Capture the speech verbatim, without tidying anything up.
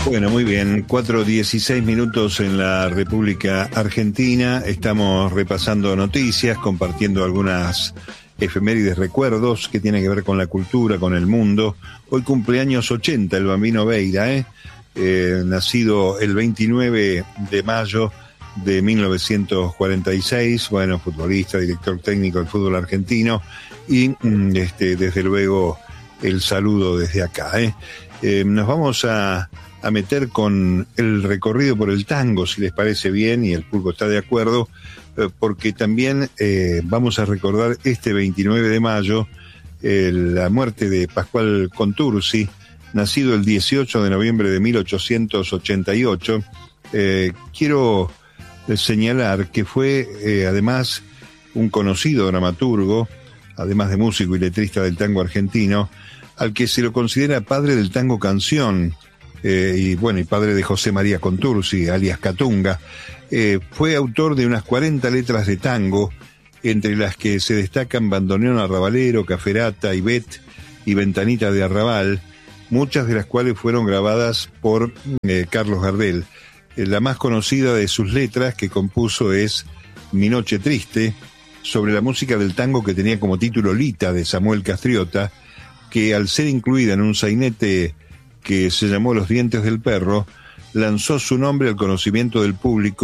Bueno, muy bien, cuatro dieciséis minutos en la República Argentina. Estamos repasando noticias, compartiendo algunas efemérides, recuerdos que tienen que ver con la cultura, con el mundo. Hoy cumpleaños ochenta el Bambino Veira, ¿eh? Eh, nacido el veintinueve de mayo de mil novecientos cuarenta y seis, bueno, futbolista, director técnico del fútbol argentino, y este, desde luego el saludo desde acá, ¿eh? Eh, nos vamos a, a meter con el recorrido por el tango, si les parece bien, y el Pulpo está de acuerdo, eh, porque también eh, vamos a recordar este veintinueve de mayo eh, la muerte de Pascual Contursi, nacido el dieciocho de noviembre de mil ochocientos ochenta y ocho. Eh, quiero señalar que fue eh, además un conocido dramaturgo, además de músico y letrista del tango argentino, al que se lo considera padre del tango canción, eh, y bueno, y padre de José María Contursi, alias Catunga. Eh, fue autor de unas cuarenta letras de tango, entre las que se destacan Bandoneón Arrabalero, Caferata, Ibet y Ventanita de Arrabal, muchas de las cuales fueron grabadas por eh, Carlos Gardel. Eh, la más conocida de sus letras que compuso es Mi Noche Triste, sobre la música del tango que tenía como título Lita, de Samuel Castriota, que al ser incluida en un sainete que se llamó Los Dientes del Perro, lanzó su nombre al conocimiento del público